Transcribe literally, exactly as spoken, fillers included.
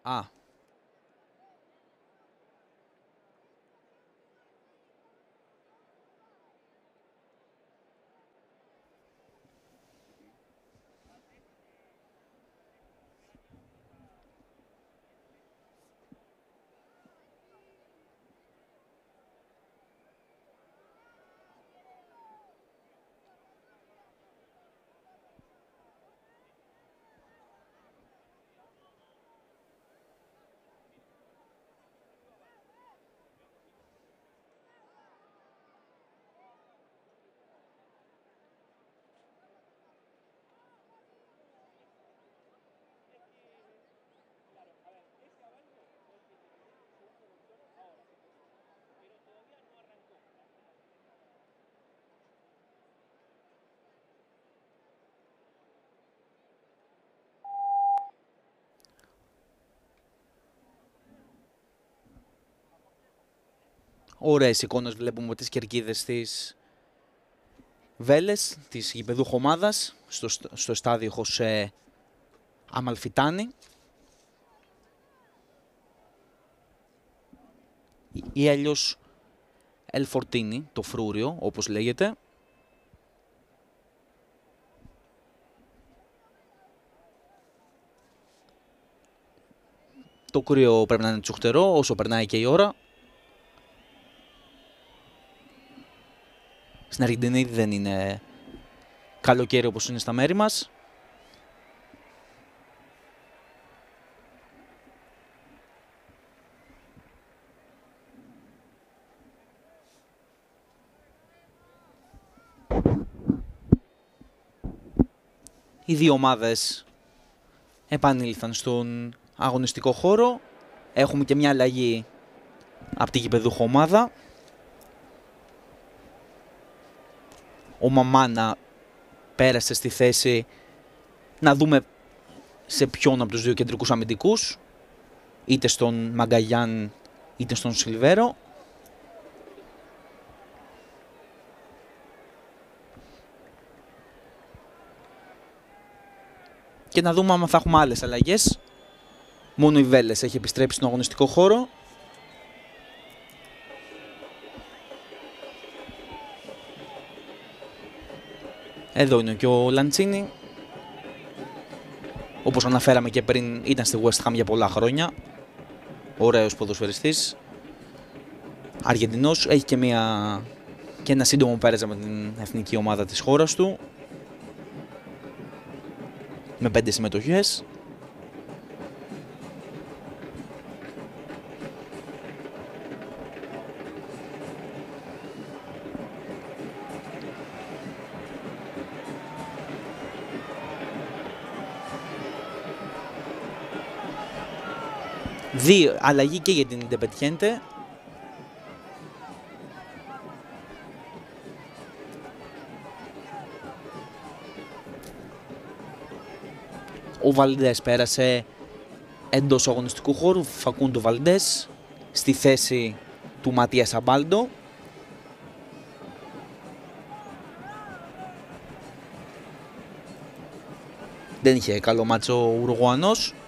Α. Ωραίες εικόνες βλέπουμε με τις κερκίδες της Βέλες, της γηπεδούχου ομάδας, στο, στο στάδιο Χωσέ Αμαλφιτάνη. Ή αλλιώς Ελφορτίνη, το φρούριο, όπως λέγεται. Το κρύο πρέπει να είναι τσουχτερό όσο περνάει και η ώρα. Στην Αργεντινή δεν είναι καλοκαίρι όπως είναι στα μέρη μας. Οι δύο ομάδες επανήλθαν στον αγωνιστικό χώρο. Έχουμε και μια αλλαγή από την γηπεδούχο ομάδα. Ο Μαμάνα πέρασε στη θέση, να δούμε σε ποιον από τους δύο κεντρικούς αμυντικούς, είτε στον Μαγκαγιάν είτε στον Σιλβέρο. Και να δούμε αν θα έχουμε άλλες αλλαγές. Μόνο η Βέλες έχει επιστρέψει στον αγωνιστικό χώρο. Εδώ είναι και ο Λαντσίνι. Όπως αναφέραμε και πριν, ήταν στη West Ham για πολλά χρόνια. Ωραίος ποδοσφαιριστής. Αργεντινός, έχει και, μια... και ένα σύντομο πέρασμα με την εθνική ομάδα της χώρας του. Με πέντε συμμετοχές. Δύο αλλαγή και για την Independiente. Ο Βαλντές πέρασε εντός αγωνιστικού χώρου. Φακούντο Βαλντές στη θέση του Ματίας Αμπάλντο. Δεν είχε καλό μάτσο ο Ουρουγουανός.